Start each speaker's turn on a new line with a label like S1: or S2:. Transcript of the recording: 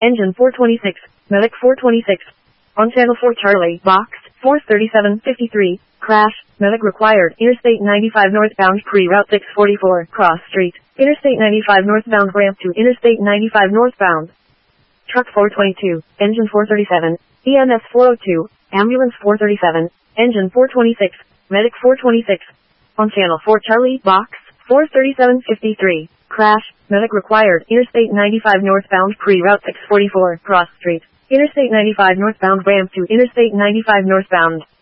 S1: Engine 426, Medic 426. On channel 4 Charlie, box, 43753, crash, medic required, Interstate 95 northbound pre-route 644, cross street, Interstate 95 northbound ramp to Interstate 95 northbound. Truck 422, engine 437, EMS 402, ambulance 437, engine 426, medic 426. On channel 4 Charlie, box, 43753, crash, medic required, Interstate 95 northbound pre-route 644, cross street, Interstate 95 northbound ramp to Interstate 95 northbound.